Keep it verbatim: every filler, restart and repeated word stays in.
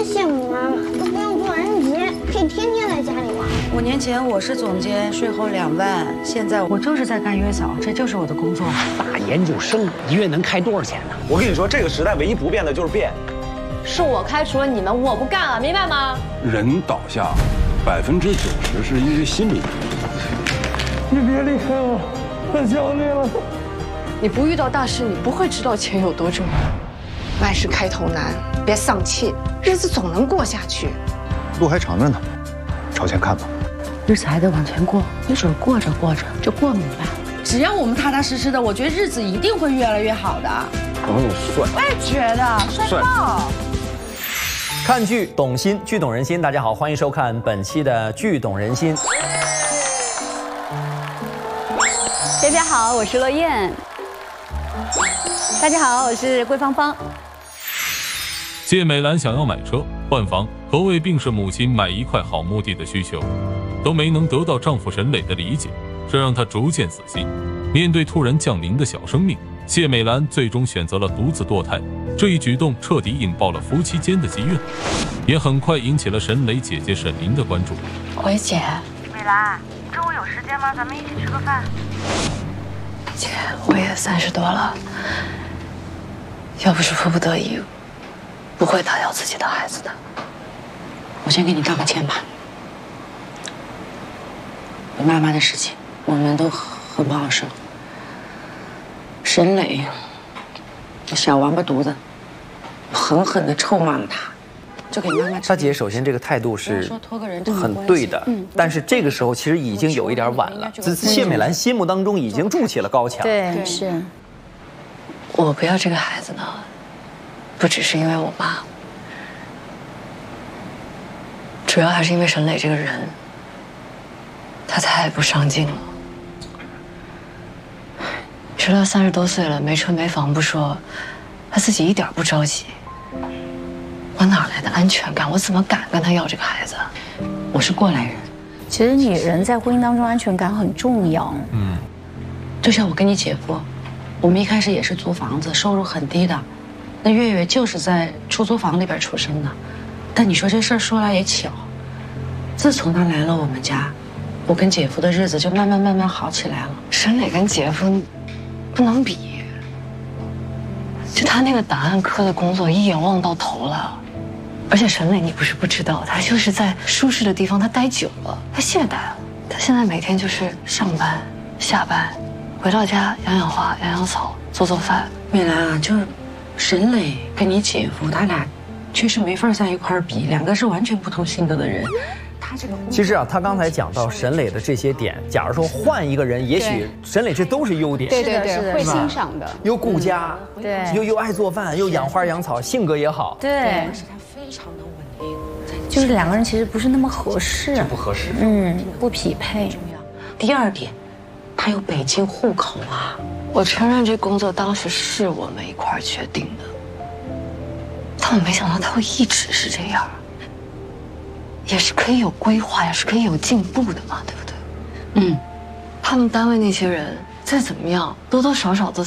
羡慕妈妈，都不用做人节，可以天天在家里玩。 五年前我是总监，税后两万，现在我就是在干月嫂，这就是我的工作。 大研究生一月能开多少钱呢？ 我跟你说，这个时代唯一不变的就是变。 是我开除了你们，我不干了，明白吗？ 人倒下，百分之九十是因为心理。 你别离开我，太想你了。 你不遇到大事，你不会知道钱有多重要。万事开头难，别丧气，日子总能过下去。 路还长着呢，朝前看吧。 日子还得往前过，没准过着过着就过明白了。只要我们踏踏实实的，我觉得日子一定会越来越好的。 哦，帅！ 我也觉得帅爆。 看剧懂心，剧懂人心。大家好，欢迎收看本期的《剧懂人心》。 大家好，我是乐燕。大家好，我是桂芳芳。 谢美兰想要买车换房，何谓并是母亲买一块好墓地的需求，都没能得到丈夫沈磊的理解，这让她逐渐死心。面对突然降临的小生命，谢美兰最终选择了独自堕胎。这一举动彻底引爆了夫妻间的积怨，也很快引起了沈磊姐姐沈凌的关注。 喂，姐。 美兰，中午有时间吗？咱们一起吃个饭。 姐，我也三十多了，要不是迫不得已，不会打掉自己的孩子的。 我先给你道个歉吧。我妈妈的事情，我们都很不好受。沈磊，小王八犊子，狠狠地臭骂了他，就给妈妈。 他姐首先这个态度是很对的，但是这个时候其实已经有一点晚了。在谢美兰心目当中已经筑起了高墙。 对，是。我不要这个孩子呢，不只是因为我妈，主要还是因为沈磊这个人，他太不上进了。知道三十多岁了，没车没房不说，他自己一点不着急。我哪来的安全感？我怎么敢跟他要这个孩子？我是过来人。 其实女人在婚姻当中安全感很重要。 嗯，就像我跟你姐夫，我们一开始也是租房子，收入很低的。那月月就是在出租房里边出生的。但你说这事儿说来也巧，自从他来了我们家，我跟姐夫的日子就慢慢慢慢好起来了。 沈磊跟姐夫不能比，就他那个档案科的工作一眼望到头了。而且沈磊你不是不知道，他就是在舒适的地方他待久了，他懈怠了。他现在每天就是上班下班，回到家养养花养养草做做饭。 美兰啊，就是沈磊跟你姐夫他俩确实没法在一块儿比，两个是完全不同性格的人。他这个其实啊，他刚才讲到沈磊的这些点，假如说换一个人，也许沈磊这都是优点。 对对对，会欣赏的。 又顾家， 对， 又又爱做饭，又养花养草，性格也好。 对， 是他非常的稳定。 就是两个人其实不是那么合适， 不合适， 嗯，不匹配。 第二点，他有北京户口啊。 我承认这工作当时是我们一块儿决定的，但我没想到他会一直是这样。也是可以有规划，也是可以有进步的嘛，对不对？嗯，他们单位那些人再怎么样，多多少少都